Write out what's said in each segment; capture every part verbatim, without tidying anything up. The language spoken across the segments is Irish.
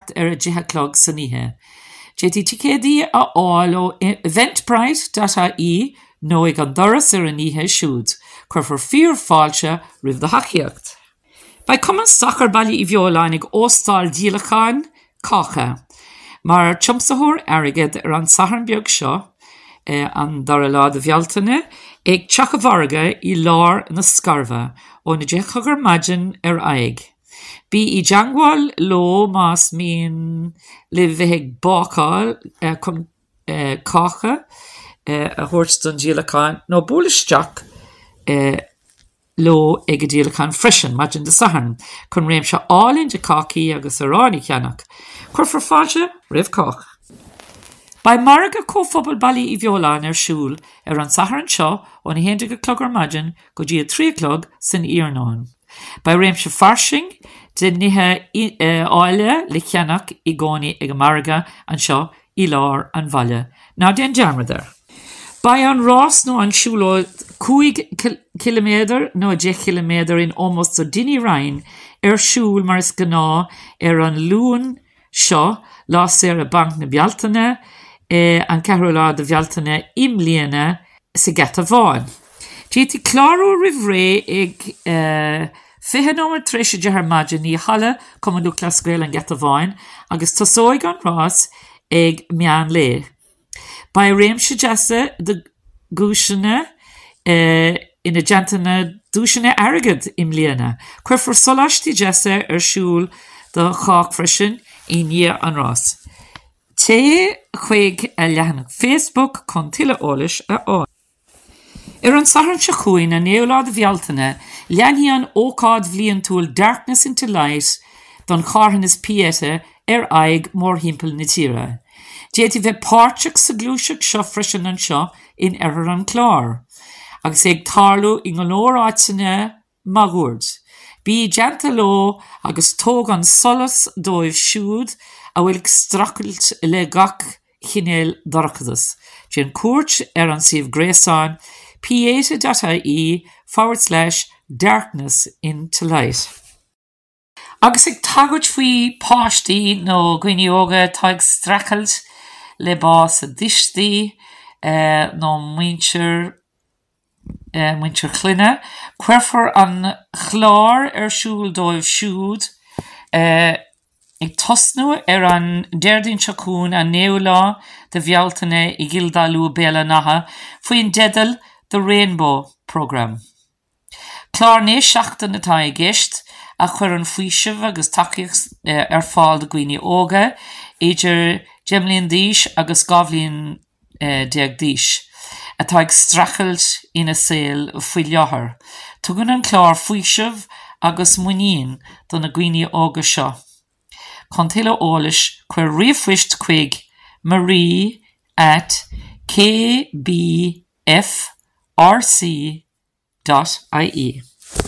techt ar a dtithe san nithe. Détí ticédaí a fháil ó eventbrite dot I E nó ag an doras ar a nithe siúd, chuir for fíor fáilte rih de haciacht. Ba cuman soccer bailí i bheoláin ag óstáil díolacháin cacha, mar tiomsathóir airgid ar an sathar beag seo eh, an dara lá de bhealtaine ag teach a bharga i lár na scarva ó na dechagur maidin ar aig. Bí i deangháil lo más mín le bheith bácáil eh, cum eh, cacha eh, a thuirt don díolacháin nó búlaisteach eh, lo ag a díolacháin freisin maidin de saharn chun réim se álinn de cacaí agus aránaí cheannach. Chuir for fáilte rih cach. Ba marga cóphobal bailí i bheoláin ar siúl ar an sathar seo ó na héintear go clogar maidin go dtí a trí clog san iarnáin. Ba réim se farsing de nithe áile le cheannach i gcónaí ag marga an seo i lár an bhaile. Ná déan dearmadar. Ba an rás nó an siúló cúig kilométer nó dech kilométer in almost so dini rein ar siúl mar is gná ar an lún seo lá sé a bank na bealtaine eh, an ceithre lá de bealtaine imlíana sa gata bháin. Détí clárú rih ré ag uh, fiche nómar tréise dethar maidin í halle cumanú clascuil an gata bháin agus tasóig an rás ag meán lé. Ba réim se jasa de gúisina uh, ina gentana dúisina airgid im líana, chuir for solastí jasa ar siúl de chách freisin i ní an rás. Té chuig a lehanach Facebook chun tuile eolais a á. Ar an sathar se chuin a néolá de bhealtaine, leanhí an ócád bhliain túil Darkness into Light don charthanas pieta ar aig mór himpel na tíre. Détí bheith páirteach sa glúiseach seo freisin an seo in ar an chlár. Agus ag tarlú i ngolóir áiteanna magúd. Bí genta lo agus tóg an solas dóibh siúd a bhfuil stracailt le gach chinéal dorchadas. Déan cuairt ar an siomh gréasáin pieta dot I E forward slash darkness into light. Agus ag tagaid faoi páistí nó gcuine óga tá ag stracailt le bás a distí uh, nó muintir uh, muintir chluine, cuirfar an chlár ar siúl dóibh siúd uh, ag tosnú ar an deirdín seacún a néolá de bhealtaine i gildalú béla natha faoin dedal the Rainbow Programme. Clár né seachtain atá i gceist a chuir an faoisimh agus takeíocht uh, ar fáil de gcuine óga idir Gemlíon díos agus gabhlíon uh, déag díos. Atá ag strachailt ina saoil faoi leathair. Tugann an clár faoisimh agus muíon don na gcuine óga seo. Chun tuile eolais chuir riamhphoist chuig Marie at k b f r c dot I E.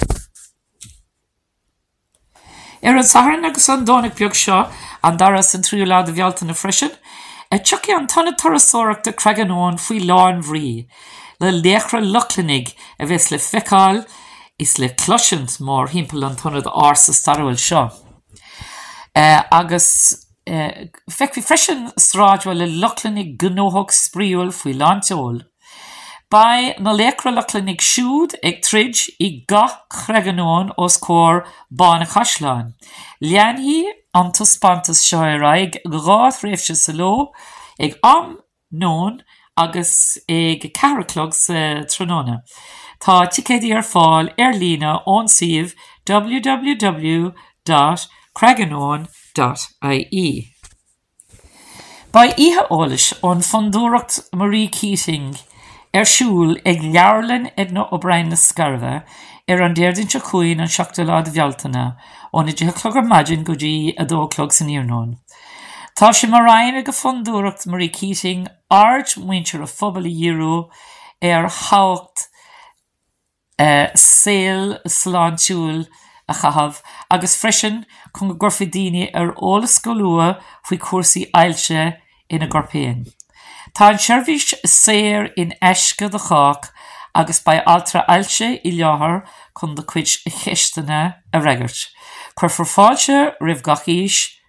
Ar an sathar agus an dónach beag seo an daras an tríú lá de bhealtaine freisin, a tuci an tanna tarasóireach de creaganón faoi lán bhrí, le léachra lochlanig a bheits le feicáil is le cloisiint mór himpel an tanna ár sa starhfuil seo. Uh, agus uh, feic freisin sráidhfuil le lochlanig gnóthach spríúil faoi lánteol. Ba na léachra lochlanig siúd ag trid i gach creaganón os cór bána chaisleáin. Leanhí an tuspántas seo ar aig gráth réifse sa ló ag am nón agus ag caraclog sa tróna. Tá ticédaí ar fáil ar lína ón siomh w w w dot creaganón dot I E. Ba ihe eolais ón fondúireacht Marie Keating ar siúl ag leabharlann Edna O'Brien na scarva ar an deirdín se chuin an seachta lá de bhealtaine ón i dtithe clogar maidin go dtí a dó clog san iarnón. Tá sé mar raim ag a fondúireacht Marie Keating ard muintir a phobal i dhíreú ar thabhacht uh, saoil sláintiúil a chahabh agus freisin chun go gcorfaí daoine ar eolas go luath faoi cuasaí ailse ina gcorpéin. Tá an seirbhís saor in eisce de chách agus ba altra ailse i leathair chun do cuid cheisteanna a reigeirt. Chuir for fáilte rih gach íos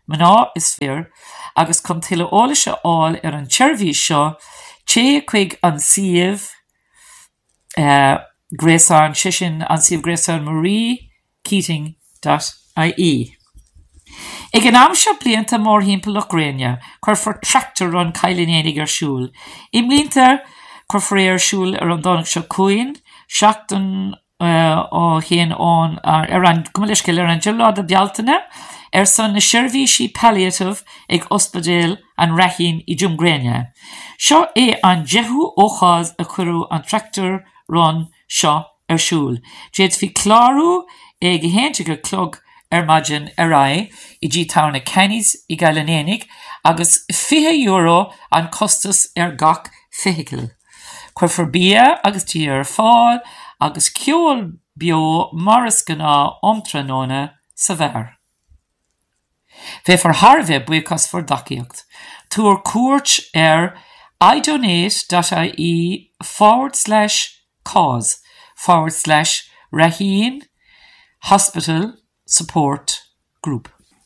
mná is fear, agus chun tuile óla se áil ar an tseirbhí seo, té chuig an siomh uh, Gréasán sisin an siomh Gréasán Marie Keating dot I E. Ag an am seo blianta mór himpeall Ucraine, chuir for tractor an caiilinénig ar siúl. I mlínta chuir for ar siúl ar an dónach seo cuain, seachtain ó chéan ón ar an gomaliscil ar an gelád a bealtaine, ar san na seirbhí sí palliative ag ospedéal an Rahín i Dúmgréine. Seo é an jehu óchád a chuirú an tractor run seo ar siúl. Déad fi clárú ag héinte go clog ar maidin ar ai i dtí tána Kenny's i Galanénig agus fiche euro an costas ar gach vehicle. Chuir for bia agus tí ar fáil agus ceol bio maras gná omtranóna sa bhar. Bheith for Harvey buchas for daciacht. Túr cuairt ar idonate.ie forward slash cause forward slash Rahín Hospital Support Group.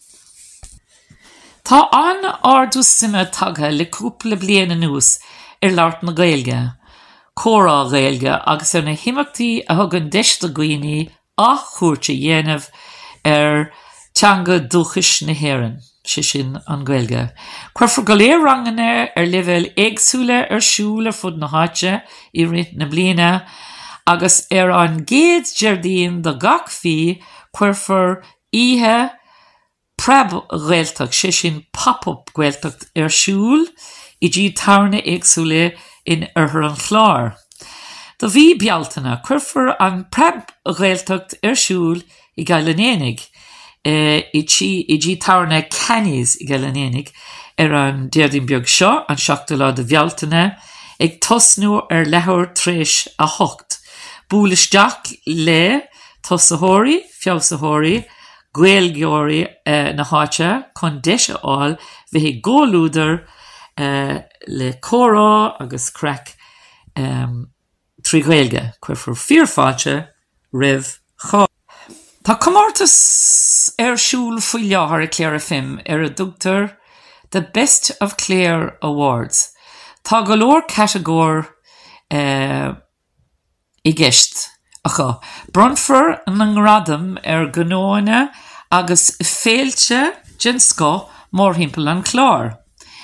Tá an ardú sime tagtha le cúpla bliana nús ar leart na Gaeilge, córá Gaeilge agus ar na himachtaí a thugann deiste guaoine a chuairte dhéanamh ar teanga dúchais na hÉireann, si sin an Gaeilge. Chuir for go léir ranganna ar leibhéal éagsúla ar siúl ar fud na háite i rith na bliana agus ar an géad jardín do gach fí chuir for ihe preb ghaeltach, si sin pop-up ghaeltach ar siúl i dtí tarna éagsúla in ar an chláir. Do bhí bealtainna chuir for an preb ghaeltach ar siúl i Galanénig, uh, i dtí tarna Kenny's i Galanénig ar an déardín beag seo an seachtaile de bealtainna ag tosnú ar lethúir tréis a hocht. Búlaisteach le tosaitheoirí, feabhsaitheoirí, gaeilgeoirí uh, na háite chun deise áil bheith ggólúdar uh, le córá agus crack um, trí gaeilge chuir for fíorfáilte ribh chá. Tá comórtas ar siúl faoi leathair a Clare F M ar a dúgtar The Best of Clare Awards. Tá go leor categóir uh, i gceist acha. Bronfar na ngradam ar gnóine agus féilte gin sco mór himpeall an chlár.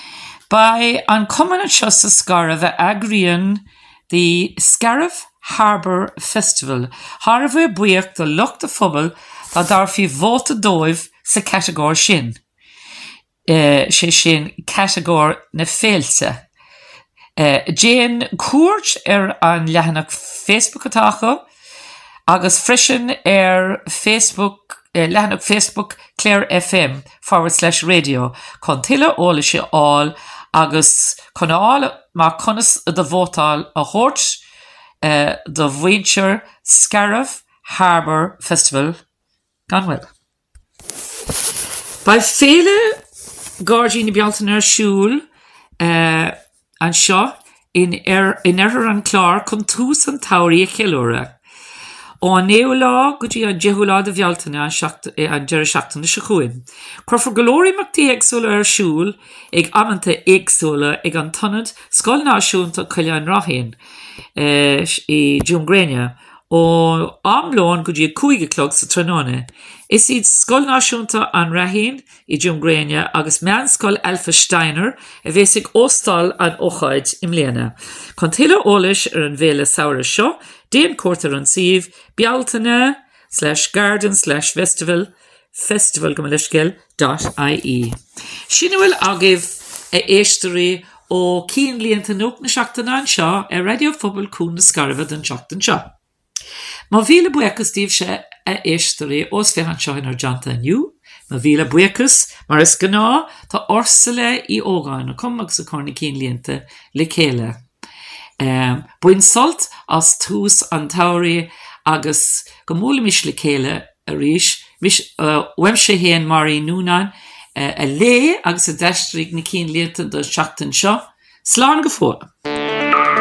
By an cumann seo sa Scariff a agrian the Scariff Harbour Festival. Harvey buíocht do lucht a phobal a darfi vóta dóibh sa categóir sin. Uh, sé sin categóir na féilte. Uh, Jane cuairt ar an leathanach Facebook atácha agus freisin ar Facebook uh, leathanach Facebook Clare F M forward slash radio chun tuile óla sé áil agus chun áil má conas do bhótáil a thuirt uh, do bhaintear Scariff Harbour Festival gan bhfuil. Ba féile gáirdaoine bealtaine ar siúl uh, an seo in er in er an chlár chun tús an tairí a cheilúra. Ó néú lá go dtí an jeú lá de bhealtaine an deire seachtainna sa chuain. Chuir for golóiríachtaí éagsúla ar siúl ag amananta éagsúla ag an tonad scoil náisiúnta Coile an Rahín uh, i Dúmgréine ó amlón go dtí cúige clog sa tróna. Is iad scoil náisiúnta an Rahín i Dúmgréine agus mean scoil Alpha Steiner a bheits ag óstáil an óchaid im léana. Chun tuile ólais ar an bhéile saoire seo, déan cuairtar an siomh bealtaine slash garden slash festival festival gomaliscil dot I E. Sin bhfuil agah a éistearí ó cín líonta nóg na seachtainna an seo ar Radio Phobal cún na Scariff den seachtain seo. Má bhíle buchas tíobh sé a éistearí os fehan seo ar janta aniu, má bhíle buchas mar is gná tá orsala í ógáin a cum agus a corna cín líonta le chéile. Um, Buin solt as tús an tairí agus go móla mis le chéile a ríis, mis uh, weim sé héan marí núnain uh, a lé agus a deistríigh na cín líonta do seachtain seo, slán go fóla.